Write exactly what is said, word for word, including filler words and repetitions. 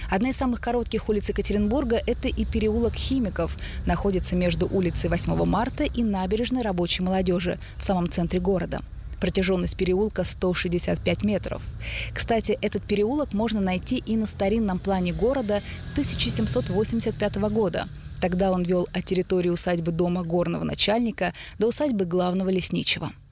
Одна из самых коротких улиц Екатеринбурга – это и переулок Химиков. Находится между улицей восьмого марта и набережной Рабочей молодежи в самом центре города. Протяженность переулка сто шестьдесят пять метров. Кстати, этот переулок можно найти и на старинном плане города тысяча семьсот восемьдесят пятого года. Тогда он вел от территории усадьбы дома горного начальника до усадьбы главного лесничего.